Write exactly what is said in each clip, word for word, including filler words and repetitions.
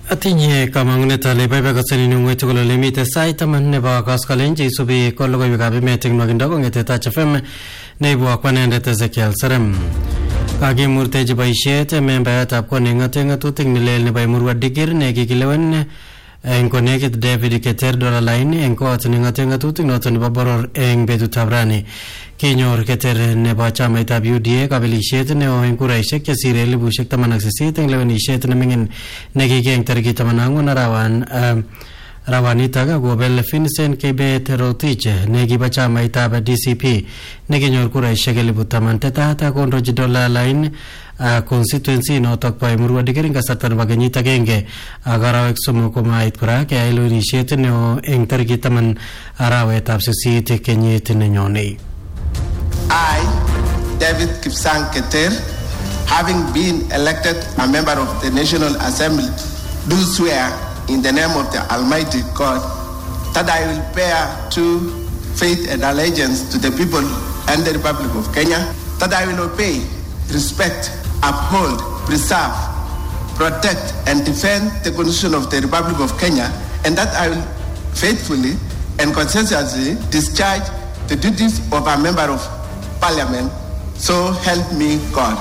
Atinye kamangunet ale baibaikoseni ng'wete kole lemite sait taman nebo koskolen cheisubi ko logoiwekab emet eng nwakindo kong'ete Touch F M neibu akwanendet Ezekiel Serem. Kakimurtechi boisiet membayatab kot neng'ate ng'atutik nelel nebo Emurua Dikir nekikilewen eng konekit David Keter Dollar Line eng kot neng'ate ng'atutik noto nebo boror eng betutab rani. Kinyor Keter nebo chamaitab U D A kabelisiet neo eng kuraisiek chesire elibushek taman ak sisit eng lewenisiet neming'in nekiki eng tarikit taman ak ang'wan arawan arawanitak akobel Vincent Kibet Rotich nekibo chamaitab D C P nekinyor kuraisiek elibu taman tetat akondochi Dollar Line constituency notok bo Emurua Dikir eng kasarta nebo kenyit agenge ak arawek somok komait kora keyai lewenisiet neo eng tarikit taman arawetab sisit kenyit nenyone. I, David Kipsang Keter, having been elected a member of the National Assembly, do swear in the name of the Almighty God that I will bear true faith and allegiance to the people and the Republic of Kenya, that I will obey, respect, uphold, preserve, protect, and defend the Constitution of the Republic of Kenya, and that I will faithfully and conscientiously discharge the duties of a member of Parliament, so help me God.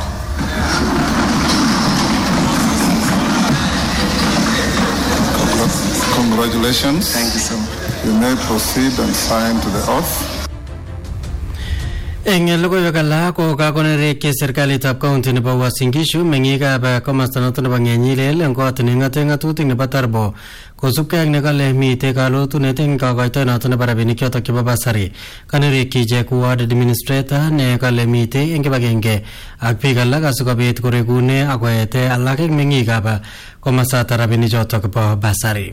Congratulations. Thank you so much. You may proceed and sign to the oath. Eng logoiwek alak ko kakonereki serikalitab county nebo Uasin Gishu meng'ikab komasta noto nebo Ng'enyilel eng kot neng'ate ng'atutik nebo Tarbo kosubkei ak nekale mitei kalotunet eng kakoitoet noto nebo rabinik chotok chebo basari. Kanereki ichek ward administrator ne kale mitei eng kibagenge ak biik alak asikobit korekune akoete alak eng meng'ikab komasta rabinik chotok bo basari.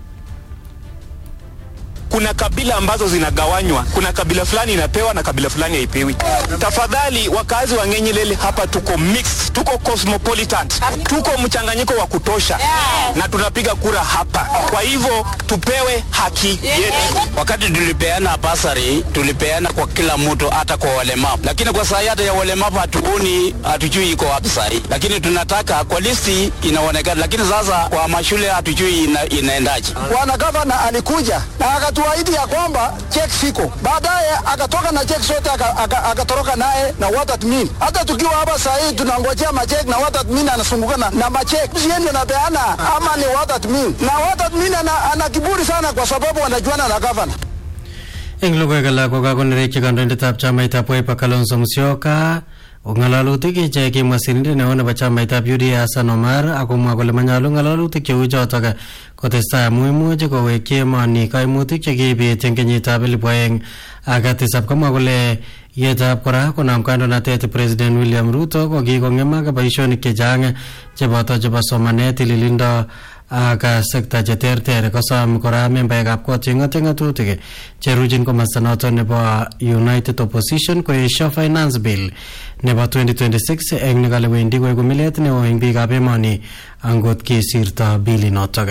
Kuna kabila ambazo zinagawanywa, kuna kabila fulani inapewa na kabila fulani haipewi. Tafadhali wakazi wa Ng'enyilele hapa tuko mixed, tuko cosmopolitan, tuko mchanganyiko wa kutosha na tunapiga kura hapa. Kwa hivyo tupewe haki yetu. Wakati tulipeana basari, tulipeana kwa kila mtu hata kwa walemavu. Lakini kwa saa hata ya walemavu hatuoni, hatujui iko wapi sahi. Lakini tunataka kwa listi inaonekana, lakini sasa kwa mashule hatujui ina, inaendaje. Bwana gavana alikuja na akatuahidi ya kwamba check siko. Baadaye akatoka na check sote akatoroka naye na what that mean. Hata tukiwa hapa saa hii tunangojea macheck na what that mean anasunguka na, na macheck. Siende na peana ama ni what that mean. Na what that mean ana, ana kiburi sana kwa sababu wanajuana na gavana. Eng logoiwek alak ko kakonerekyi kandoindetab chamaitab Wiper Kalonzo Musyoka ng'alalutik ichek kimwa sirindet neo nebo chamaitab U D A Hassan Omar akomwa kole manyalu ng'alalutik cheu chotok kotestai amu imuch kowekyi emoni kaimutik chekiibit eng kenyitab elibu aeng ak tisab. Komwa kole yetab kora konam kandoinatet President William Ruto ko kikong'emak boisionik chechang cheboto chebo somanet, tililindo ak sekta cheterter. Kosom kora membaekab kot cheng'ate ng'atutik cherujin komasta noto nebo United Opposition koesho Finance Bill nebo twenty twenty-six eng nekale wendi koeku milet neo eng biikab emoni angot kisirto bili notok.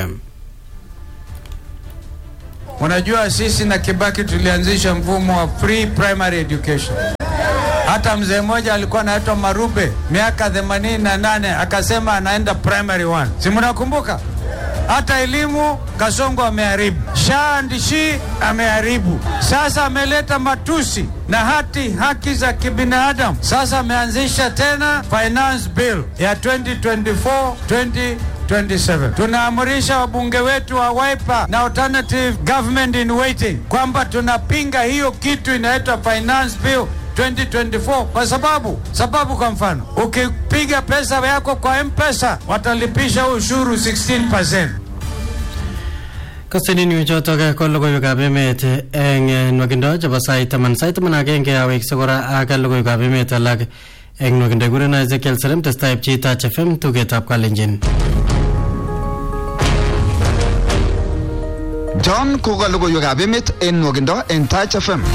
Unajua sisi na Kibaki tulianzisha mfumo wa free primary education. Hata mzee mmoja alikuwa anaitwa Marube miaka themanini na nane akasema anaenda primary one. Si mnakumbuka? Hata elimu Kasongo ameharibu, Shaa Ndishi ameharibu, sasa ameleta matusi na hati haki za kibinadamu. Sasa ameanzisha tena finance bill ya twenty twenty-four twenty twenty-seven. Tunaamurisha wabunge wetu wa Wiper na alternative government in waiting kwamba tunapinga hiyo kitu inaitwa finance bill twenty twenty-four kwa sababu sababu kwa mfano ukipiga pesa yako kwa M-Pesa watalipisha ushuru sixteen percent. Kasini ni chotoka ko logoiwekab emet eng nwakindo chebo sait taman sait taman agenge awek sikora ak logoiwekab emet alak eng nwakindo kurena Ezekiel Serem testai pchi Touch F M tugetab Kalenjin. John koka logoiwekab emet eng nwakindo eng Touch F M.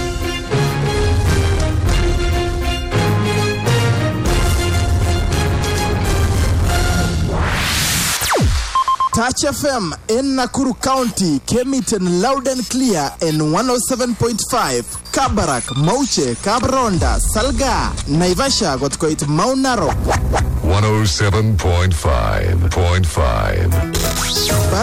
Touch F M in Nakuru County came it in loud and clear in one oh seven point five. Kabarak, Mauche, Kabronda, Salga, Naivasha got quite Mount Narok. one oh seven point five point five